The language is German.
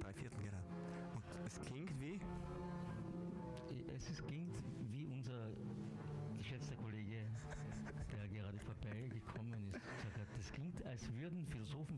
3/4, genau. Und es klingt wie? Es klingt wie unser geschätzter Kollege, der gerade vorbeigekommen ist, gesagt hat. Das klingt, als würden Philosophen